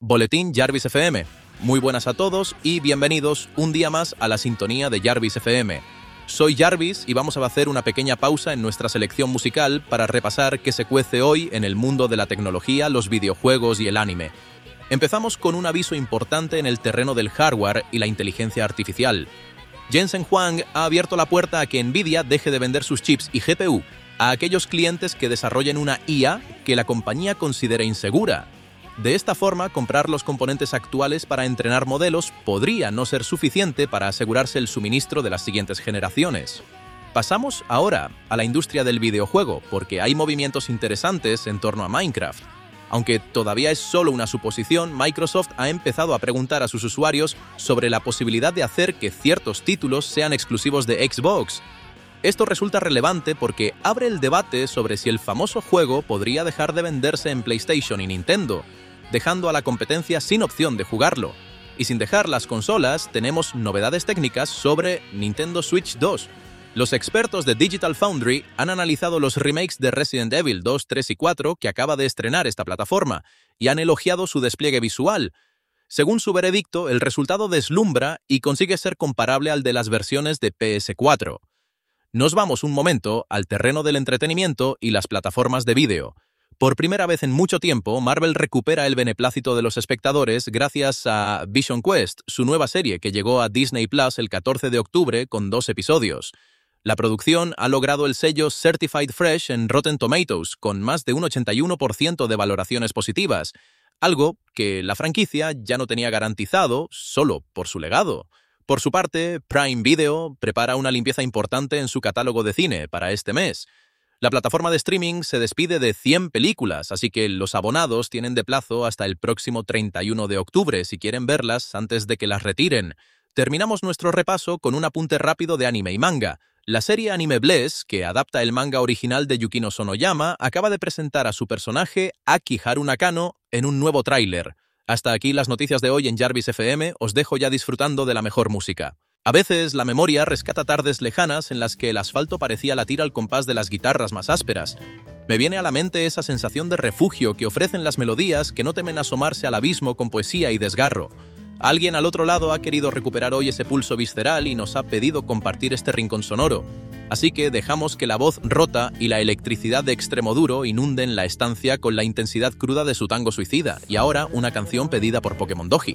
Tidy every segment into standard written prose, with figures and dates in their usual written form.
Boletín Jarvis FM. Muy buenas a todos y bienvenidos un día más a la sintonía de Jarvis FM. Soy Jarvis y vamos a hacer una pequeña pausa en nuestra selección musical para repasar qué se cuece hoy en el mundo de la tecnología, los videojuegos y el anime. Empezamos con un aviso importante en el terreno del hardware y la inteligencia artificial. Jensen Huang ha abierto la puerta a que Nvidia deje de vender sus chips y GPU a aquellos clientes que desarrollen una IA que la compañía considere insegura. De esta forma, comprar los componentes actuales para entrenar modelos podría no ser suficiente para asegurarse el suministro de las siguientes generaciones. Pasamos ahora a la industria del videojuego, porque hay movimientos interesantes en torno a Minecraft. Aunque todavía es solo una suposición, Microsoft ha empezado a preguntar a sus usuarios sobre la posibilidad de hacer que ciertos títulos sean exclusivos de Xbox. Esto resulta relevante porque abre el debate sobre si el famoso juego podría dejar de venderse en PlayStation y Nintendo, dejando a la competencia sin opción de jugarlo. Y sin dejar las consolas, tenemos novedades técnicas sobre Nintendo Switch 2. Los expertos de Digital Foundry han analizado los remakes de Resident Evil 2, 3 y 4 que acaba de estrenar esta plataforma y han elogiado su despliegue visual. Según su veredicto, el resultado deslumbra y consigue ser comparable al de las versiones de PS4. Nos vamos un momento al terreno del entretenimiento y las plataformas de vídeo. Por primera vez en mucho tiempo, Marvel recupera el beneplácito de los espectadores gracias a Vision Quest, su nueva serie que llegó a Disney Plus el 14 de octubre con 2 episodios. La producción ha logrado el sello Certified Fresh en Rotten Tomatoes, con más de un 81% de valoraciones positivas, algo que la franquicia ya no tenía garantizado solo por su legado. Por su parte, Prime Video prepara una limpieza importante en su catálogo de cine para este mes. La plataforma de streaming se despide de 100 películas, así que los abonados tienen de plazo hasta el próximo 31 de octubre si quieren verlas antes de que las retiren. Terminamos nuestro repaso con un apunte rápido de anime y manga. La serie Anime Bless, que adapta el manga original de Yukino Sonoyama, acaba de presentar a su personaje Aki Haru Nakano en un nuevo tráiler. Hasta aquí las noticias de hoy en Jarvis FM, os dejo ya disfrutando de la mejor música. A veces la memoria rescata tardes lejanas en las que el asfalto parecía latir al compás de las guitarras más ásperas. Me viene a la mente esa sensación de refugio que ofrecen las melodías que no temen asomarse al abismo con poesía y desgarro. Alguien al otro lado ha querido recuperar hoy ese pulso visceral y nos ha pedido compartir este rincón sonoro. Así que dejamos que la voz rota y la electricidad de Extremoduro inunden la estancia con la intensidad cruda de su tango suicida. Y ahora una canción pedida por Pokémon Doji.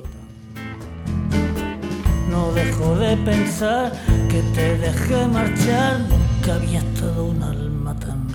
No dejo de pensar que te dejé marchar, que había todo un alma tan